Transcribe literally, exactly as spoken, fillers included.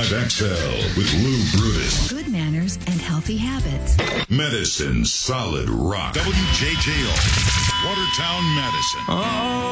ninety-five X L with Lou Brutus. Good manners and healthy habits. Medicine Solid Rock. W J J O. Watertown, Madison. Oh.